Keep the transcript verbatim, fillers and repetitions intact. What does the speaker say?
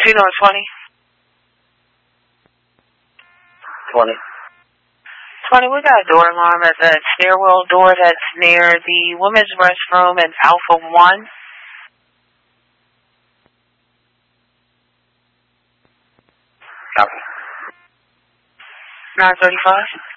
Two doing twenty. Twenty. Twenty. We got a door alarm at the stairwell door that's near the women's restroom in Alpha One. Copy. Nine thirty-five.